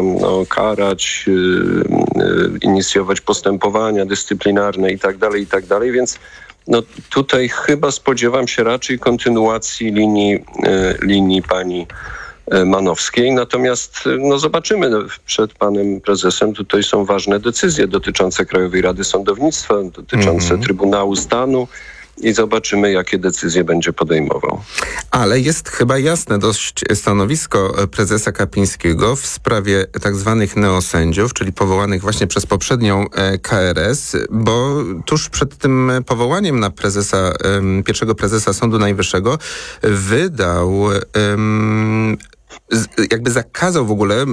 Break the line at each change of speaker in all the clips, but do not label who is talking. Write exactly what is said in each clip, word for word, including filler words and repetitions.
tam no, karać, yy, inicjować postępowania dyscyplinarne i tak dalej, i tak dalej, więc no, tutaj chyba spodziewam się raczej kontynuacji linii, yy, linii pani Manowskiej. Natomiast no zobaczymy, przed panem prezesem tutaj są ważne decyzje dotyczące Krajowej Rady Sądownictwa, dotyczące mm-hmm. Trybunału Stanu i zobaczymy, jakie decyzje będzie podejmował.
Ale jest chyba jasne dość stanowisko prezesa Kapińskiego w sprawie tak zwanych neosędziów, czyli powołanych właśnie przez poprzednią K R S, bo tuż przed tym powołaniem na prezesa, pierwszego prezesa Sądu Najwyższego wydał um, jakby zakazał w ogóle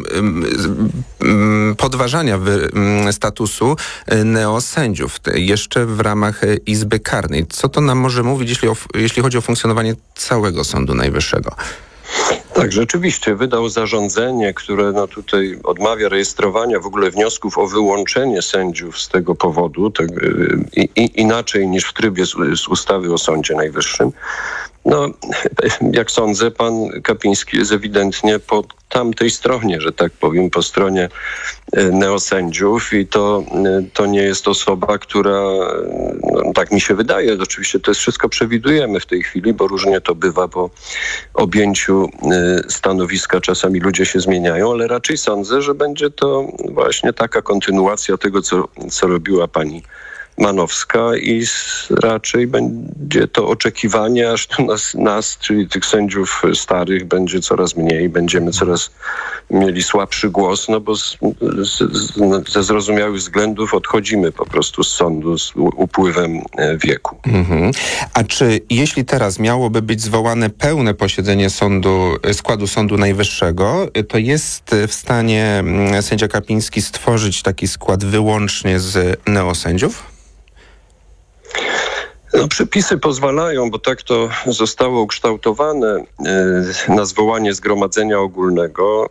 podważania statusu neosędziów jeszcze w ramach Izby Karnej. Co to nam może mówić, jeśli, o, jeśli chodzi o funkcjonowanie całego Sądu Najwyższego?
Tak, rzeczywiście wydał zarządzenie, które no tutaj odmawia rejestrowania w ogóle wniosków o wyłączenie sędziów z tego powodu, tak, i, i, inaczej niż w trybie z, z ustawy o Sądzie Najwyższym. No, jak sądzę, pan Kapiński jest ewidentnie po tamtej stronie, że tak powiem, po stronie neosędziów i to, to nie jest osoba, która, no, tak mi się wydaje, oczywiście to jest wszystko przewidujemy w tej chwili, bo różnie to bywa po objęciu stanowiska, czasami ludzie się zmieniają, ale raczej sądzę, że będzie to właśnie taka kontynuacja tego, co, co robiła pani Manowska i raczej będzie to oczekiwanie, aż to nas, nas, czyli tych sędziów starych, będzie coraz mniej, będziemy coraz mieli słabszy głos, no bo z, z, ze zrozumiałych względów odchodzimy po prostu z sądu z upływem wieku. Mhm.
A czy jeśli teraz miałoby być zwołane pełne posiedzenie sądu, składu Sądu Najwyższego, to jest w stanie sędzia Kapiński stworzyć taki skład wyłącznie z neosędziów?
No, przepisy pozwalają, bo tak to zostało ukształtowane yy, na zwołanie zgromadzenia ogólnego.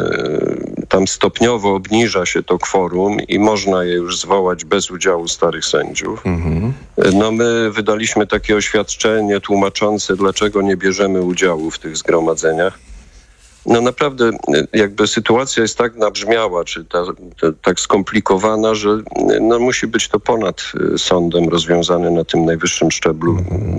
Yy, tam stopniowo obniża się to kworum i można je już zwołać bez udziału starych sędziów. Mhm. Yy, no my wydaliśmy takie oświadczenie tłumaczące, dlaczego nie bierzemy udziału w tych zgromadzeniach. No naprawdę jakby sytuacja jest tak nabrzmiała, czy ta, ta, tak skomplikowana, że no, musi być to ponad sądem rozwiązane na tym najwyższym szczeblu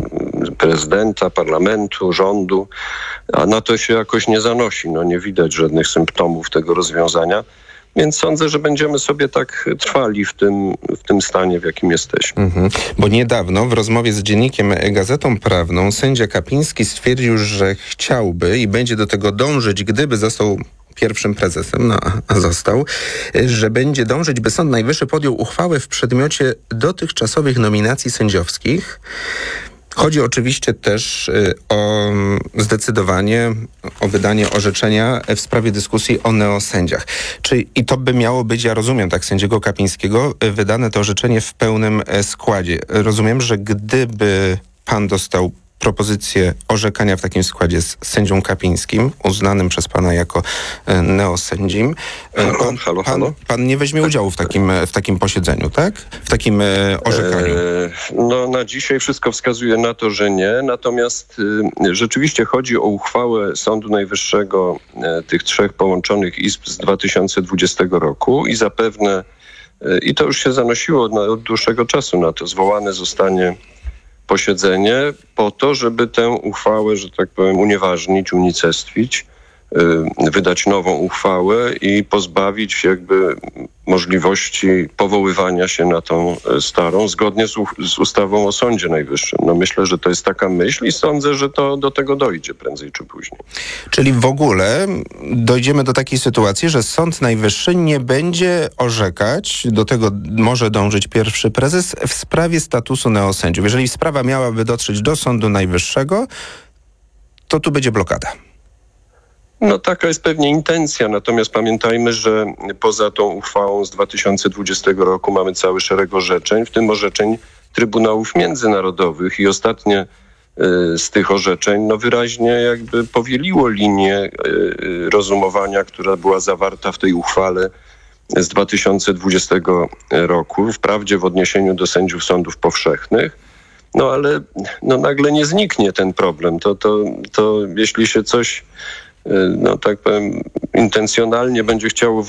prezydenta, parlamentu, rządu, a na to się jakoś nie zanosi. No, nie widać żadnych symptomów tego rozwiązania. Więc sądzę, że będziemy sobie tak trwali w tym, w tym stanie, w jakim jesteśmy.
Mhm. Bo niedawno w rozmowie z dziennikiem Gazetą Prawną sędzia Kapiński stwierdził, że chciałby i będzie do tego dążyć, gdyby został pierwszym prezesem, no a został, że będzie dążyć, by Sąd Najwyższy podjął uchwałę w przedmiocie dotychczasowych nominacji sędziowskich. Chodzi oczywiście też y, o zdecydowanie o wydanie orzeczenia w sprawie dyskusji o neosędziach. Czy i to by miało być, ja rozumiem, tak, sędziego Kapińskiego, y, wydane to orzeczenie w pełnym y, składzie. Rozumiem, że gdyby pan dostał propozycję orzekania w takim składzie z sędzią Kapińskim, uznanym przez pana jako e, neosędzim. E, pan,
halo, halo.
Pan, pan nie weźmie udziału w takim, w takim posiedzeniu, tak? W takim e, orzekaniu.
E, no na dzisiaj wszystko wskazuje na to, że nie. Natomiast e, rzeczywiście chodzi o uchwałę Sądu Najwyższego e, tych trzech połączonych izb z dwa tysiące dwudziestego roku i zapewne, e, i to już się zanosiło na, od dłuższego czasu na to, zwołane zostanie posiedzenie po to, żeby tę uchwałę, że tak powiem, unieważnić, unicestwić, yy, wydać nową uchwałę i pozbawić jakby możliwości powoływania się na tą starą, zgodnie z, u- z ustawą o Sądzie Najwyższym. No myślę, że to jest taka myśl i sądzę, że to do tego dojdzie prędzej czy później.
Czyli w ogóle dojdziemy do takiej sytuacji, że Sąd Najwyższy nie będzie orzekać, do tego może dążyć pierwszy prezes, w sprawie statusu neosędziów. Jeżeli sprawa miałaby dotrzeć do Sądu Najwyższego, to tu będzie blokada.
No taka jest pewnie intencja, natomiast pamiętajmy, że poza tą uchwałą z dwa tysiące dwudziestego roku mamy cały szereg orzeczeń, w tym orzeczeń Trybunałów Międzynarodowych i ostatnie y, z tych orzeczeń no wyraźnie jakby powieliło linię y, rozumowania, która była zawarta w tej uchwale z dwa tysiące dwudziestego roku, wprawdzie w odniesieniu do sędziów sądów powszechnych. No ale no, nagle nie zniknie ten problem. To, to, to jeśli się coś, no tak powiem, intencjonalnie będzie chciało